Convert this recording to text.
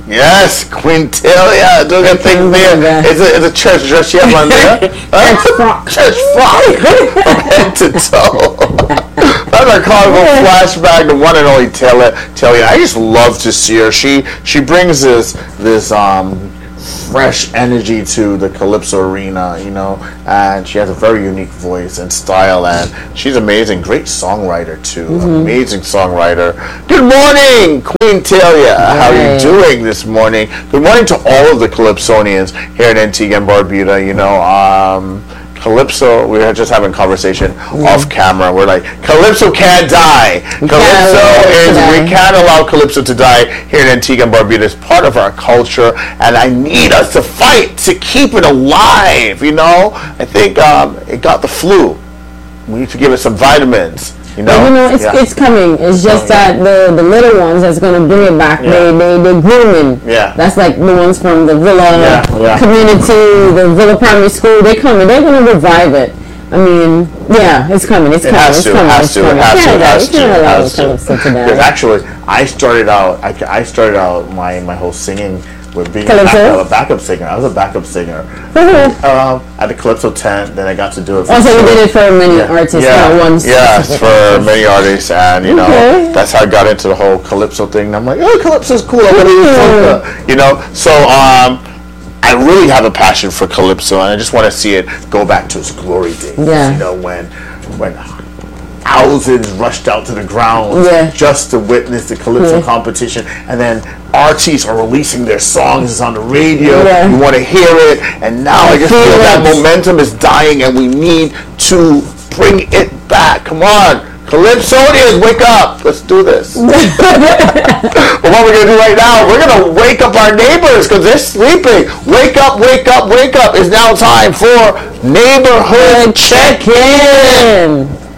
Yes, Quintilia doing a thing there. It's a church dress she has on there. Church frock from head to toe. That's a carnival flashback to one and only Talia. I just love to see her. She brings this fresh energy to the Calypso arena, and she has a very unique voice and style, and she's amazing. Great songwriter too. Amazing songwriter. Good morning, Queen Talia. How are you doing this morning? Good morning to all of the Calypsonians here in Antigua and Barbuda. Calypso, we were just having a conversation off camera. We're like, Calypso can't die. We can't allow Calypso to die here in Antigua and Barbuda. It's part of our culture, and I need us to fight to keep it alive. I think it got the flu. We need to give it some vitamins. It's coming. It's just that the little ones that's going to bring it back. They're grooming. Yeah. That's like the ones from the Villa community, the Villa primary school. They're coming. They're going to revive it. I mean, it's coming. It has to. Because actually, I started out my whole singing with being a backup singer. I was a backup singer at the Calypso tent. Then I got to do it. Also, you did it for many artists, not one. Yes, for many artists, and that's how I got into the whole Calypso thing. And I'm like, oh, Calypso's cool. I'm gonna do soca, So I really have a passion for Calypso, and I just want to see it go back to its glory days. Yeah. When thousands rushed out to the ground just to witness the Calypso competition, and then artists are releasing their songs. It's on the radio. You want to hear it, and now I just feel that momentum is dying, and we need to bring it back. Come on, Calypsonians, wake up! Let's do this. But what we're gonna do right now, we're gonna wake up our neighbors because they're sleeping. Wake up, wake up, wake up! It's now time for neighborhood check-in.